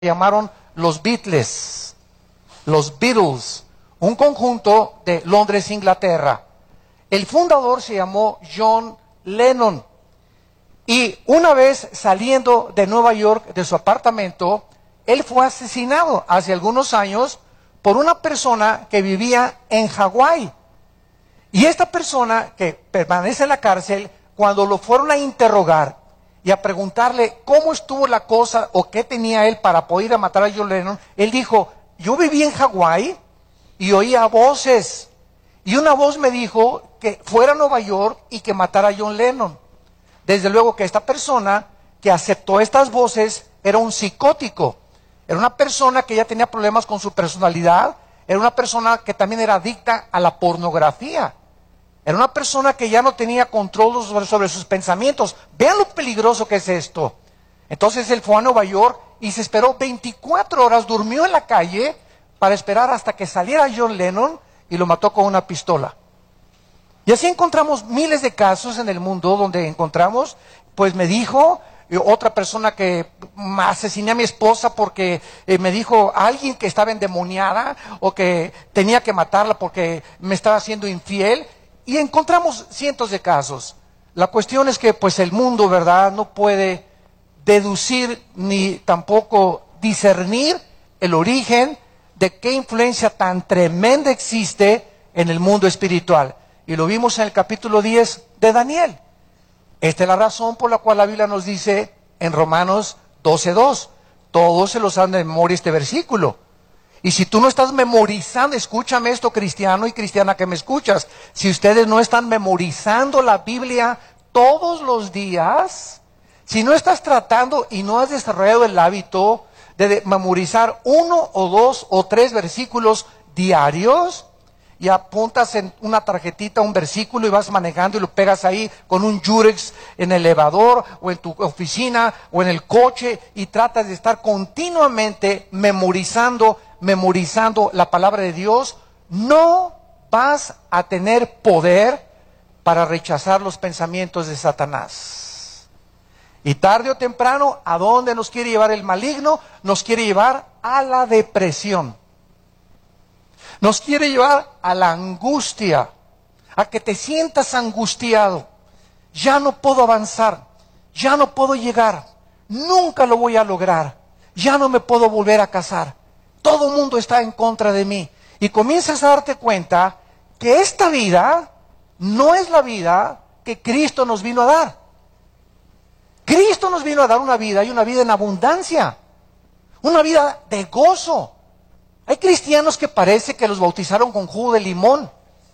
llamaron los Beatles, un conjunto de Londres, Inglaterra. El fundador se llamó John Lennon. Y una vez saliendo de Nueva York, de su apartamento, él fue asesinado hace algunos años por una persona que vivía en Hawái. Y esta persona que permanece en la cárcel, cuando lo fueron a interrogar y a preguntarle cómo estuvo la cosa o qué tenía él para poder ir a matar a John Lennon, él dijo: yo viví en Hawái y oía voces. Y una voz me dijo que fuera a Nueva York y que matara a John Lennon. Desde luego que esta persona que aceptó estas voces era un psicótico. Era una persona que ya tenía problemas con su personalidad. Era una persona que también era adicta a la pornografía. Era una persona que ya no tenía control sobre sus pensamientos. Vean lo peligroso que es esto. Entonces él fue a Nueva York y se esperó 24 horas, durmió en la calle para esperar hasta que saliera John Lennon y lo mató con una pistola. Y así encontramos miles de casos en el mundo donde encontramos, pues me dijo otra persona que asesiné a mi esposa porque me dijo alguien que estaba endemoniada o que tenía que matarla porque me estaba haciendo infiel. Y encontramos cientos de casos. La cuestión es que pues el mundo, ¿verdad?, no puede deducir ni tampoco discernir el origen de qué influencia tan tremenda existe en el mundo espiritual. Y lo vimos en el capítulo 10 de Daniel. Esta es la razón por la cual la Biblia nos dice en Romanos 12:2. Todos se los saben de memoria este versículo. Y si tú no estás memorizando, escúchame esto, cristiano y cristiana que me escuchas, si ustedes no están memorizando la Biblia todos los días, si no estás tratando y no has desarrollado el hábito de memorizar 1 o 2 o 3 versículos diarios, y apuntas en una tarjetita un versículo y vas manejando y lo pegas ahí con un Yurex en el elevador o en tu oficina o en el coche y tratas de estar continuamente memorizando la palabra de Dios, no vas a tener poder para rechazar los pensamientos de Satanás. Y tarde o temprano, ¿a dónde nos quiere llevar el maligno? Nos quiere llevar a la depresión. Nos quiere llevar a la angustia, a que te sientas angustiado. Ya no puedo avanzar, ya no puedo llegar, nunca lo voy a lograr, ya no me puedo volver a casar. Todo el mundo está en contra de mí. Y comienzas a darte cuenta que esta vida no es la vida que Cristo nos vino a dar. Cristo nos vino a dar una vida y una vida en abundancia, una vida de gozo. Hay cristianos que parece que los bautizaron con jugo de limón.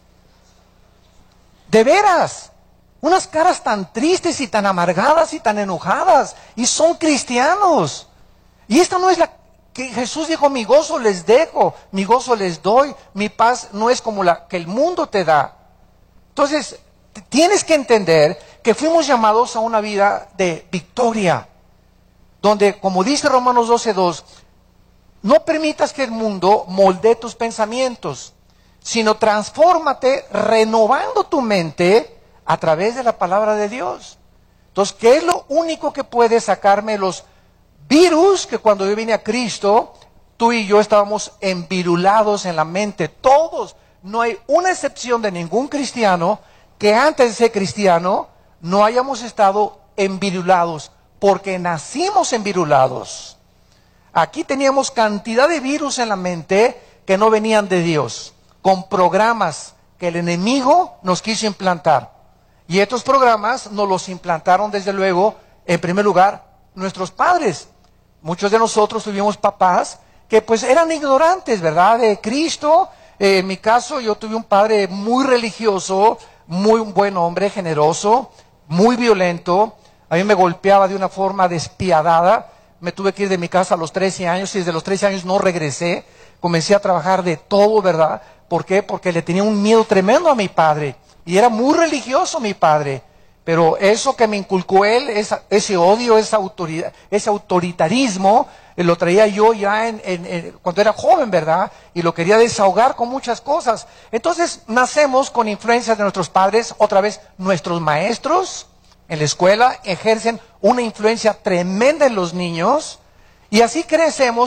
De veras, unas caras tan tristes y tan amargadas y tan enojadas, y son cristianos. Y esta no es la que Jesús dijo: mi gozo les dejo, mi gozo les doy, mi paz no es como la que el mundo te da. Entonces, tienes que entender que fuimos llamados a una vida de victoria, donde, como dice Romanos 12:2, no permitas que el mundo moldee tus pensamientos, sino transfórmate renovando tu mente a través de la palabra de Dios. Entonces, ¿qué es lo único que puede sacarme los virus que cuando yo vine a Cristo, tú y yo estábamos envirulados en la mente? Todos, no hay una excepción de ningún cristiano que antes de ser cristiano no hayamos estado envirulados, porque nacimos envirulados. Aquí teníamos cantidad de virus en la mente que no venían de Dios, con programas que el enemigo nos quiso implantar. Y estos programas nos los implantaron, desde luego, en primer lugar, nuestros padres. Muchos de nosotros tuvimos papás que pues eran ignorantes, ¿verdad?, de Cristo. En mi caso, yo tuve un padre muy religioso, muy buen hombre, generoso, muy violento. A mí me golpeaba de una forma despiadada. Me tuve que ir de mi casa a los 13 años y desde los 13 años no regresé. Comencé a trabajar de todo, ¿verdad? ¿Por qué? Porque le tenía un miedo tremendo a mi padre. Y era muy religioso mi padre. Pero eso que me inculcó él, ese odio, esa autoridad, ese autoritarismo, lo traía yo ya cuando era joven, ¿verdad? Y lo quería desahogar con muchas cosas. Entonces nacemos con influencias de nuestros padres. Otra vez, nuestros maestros en la escuela ejercen una influencia tremenda en los niños. Y así crecemos